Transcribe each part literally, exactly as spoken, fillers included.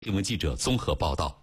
新闻记者综合报道。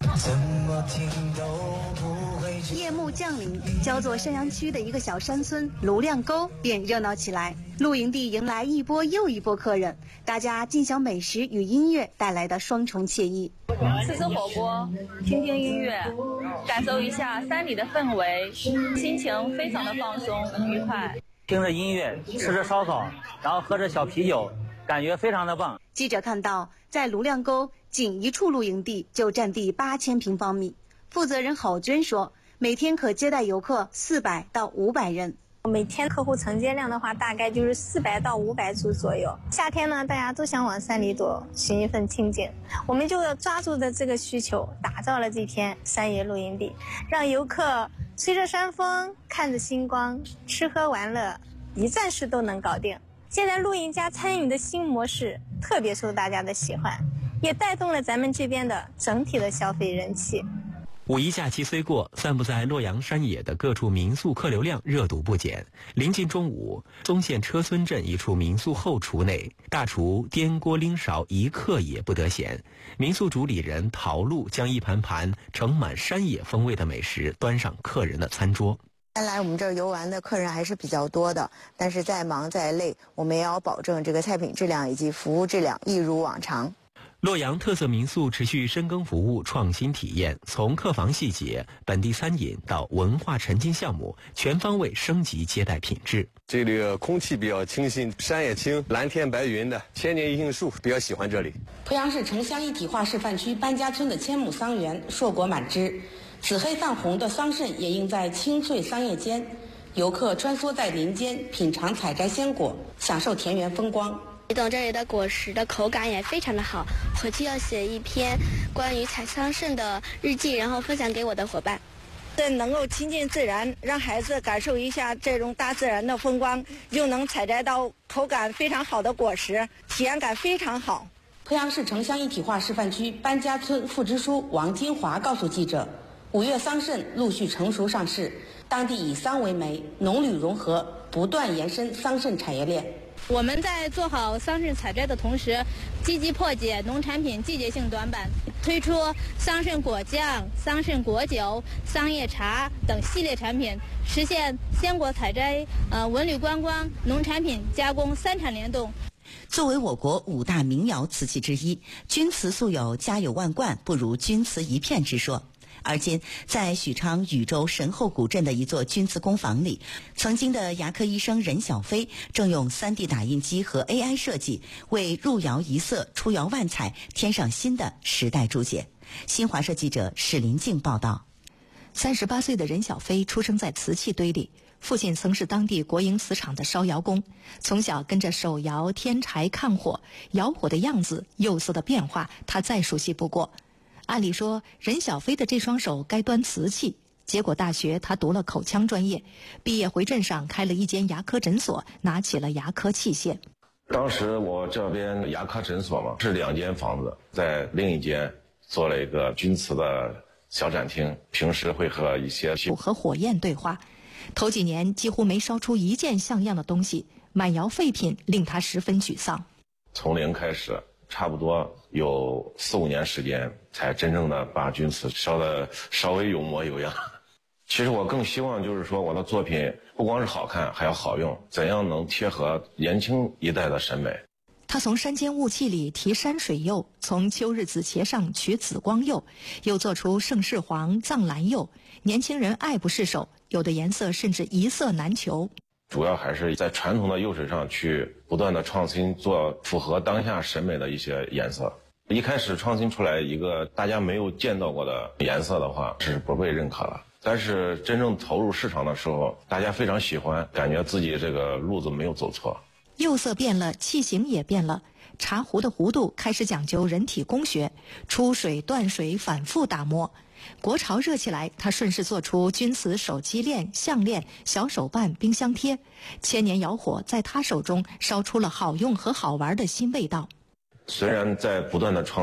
夜幕降临，焦作山阳区的一个小山村卢亮沟便热闹起来。露营地迎来一波又一波客人，大家尽享美食与音乐带来的双重惬意。 吃吃火锅，听听音乐，感受一下山里的氛围，心情非常的放松愉快。 听着音乐，吃着烧烤，然后喝着小啤酒，感觉非常的棒。 记者看到，在卢亮沟仅一处露营地就占地八千平方米。负责人郝娟说，每天可接待游客四百到五百人。 每天客户承接量的话，大概就是四百到五百组左右。夏天呢，大家都想往山里躲，寻一份清静。我们就要抓住的这个需求，打造了这片山野露营地，让游客吹着山风，看着星光，吃喝玩乐一站式都能搞定。现在露营加餐饮的新模式特别受大家的喜欢，也带动了咱们这边的整体的消费人气。 五一假期虽过，散布在洛阳山野的各处民宿客流量热度不减。临近中午，宗县车村镇一处民宿后厨内，大厨颠锅拎勺，一刻也不得闲。民宿主理人陶露将一盘盘盛满山野风味的美食端上客人的餐桌。 来我们这儿游玩的客人还是比较多的，但是再忙再累，我们也要保证这个菜品质量以及服务质量一如往常。 洛阳特色民宿持续深耕服务，创新体验，从客房细节、本地餐饮到文化沉浸项目，全方位升级接待品质。 这里的空气比较清新，山也青，蓝天白云的，千年一杏树，比较喜欢这里。 濮阳市城乡一体化示范区班家村的千亩桑园硕果满枝，紫黑泛红的桑葚也映在青翠桑叶间，游客穿梭在林间，品尝采摘鲜果，享受田园风光。 懂这里的果实的口感也非常的好，回去要写一篇关于采桑葚的日记，然后分享给我的伙伴。 这能够亲近自然，让孩子感受一下这种大自然的风光，又能采摘到口感非常好的果实，体验感非常好。 濮阳市城乡一体化示范区班家村副支书王金华告诉记者，五月桑葚陆续成熟上市，当地以桑为媒，农旅融合，不断延伸桑葚产业链。 我们在做好桑葚采摘的同时，积极破解农产品季节性短板，推出桑葚果酱、桑葚果酒、桑叶茶等系列产品，实现鲜果采摘、呃文旅观光、农产品加工三产联动。 作为我国五大民谣瓷器之一，钧瓷素有家有万贯，不如钧瓷一片之说。而今，在许昌禹州神后古镇的一座钧瓷工坊里，曾经的牙科医生任小飞正用 三 D 打印机和 A I 设计，为入窑一色、出窑万彩添上新的时代注解。新华社记者史林静报道。 三十八岁的任小飞出生在瓷器堆里，父亲曾是当地国营瓷厂的烧窑工，从小跟着手窑、添柴、看火，窑火的样子、釉色的变化，他再熟悉不过。按理说，任小飞的这双手该端瓷器，结果大学他读了口腔专业，毕业回镇上开了一间牙科诊所，拿起了牙科器械。 当时我这边牙科诊所嘛，是两间房子，在另一间做了一个钧瓷的小展厅，平时会和一些和火焰对话。头几年几乎没烧出一件像样的东西，满窑废品令他十分沮丧。 从零开始，差不多有四五年时间，才真正的把钧瓷烧得稍微有模有样。其实我更希望就是说，我的作品不光是好看，还要好用，怎样能贴合年轻一代的审美。 他从山间雾气里提山水釉，从秋日紫茄上取紫光釉，又做出盛世黄、藏蓝釉，年轻人爱不释手，有的颜色甚至一色难求。 主要还是在传统的釉水上去不断的创新，做符合当下审美的一些颜色。一开始创新出来一个大家没有见到过的颜色的话，是不被认可了。但是真正投入市场的时候，大家非常喜欢，感觉自己这个路子没有走错。 釉色变了，器型也变了。茶壶的弧度开始讲究人体工学，出水断水，反复打磨。国潮热起来，他顺势做出钧瓷手机链、项链、小手办、冰箱贴。千年窑火在他手中烧出了好用和好玩的新味道。 虽然在不断的创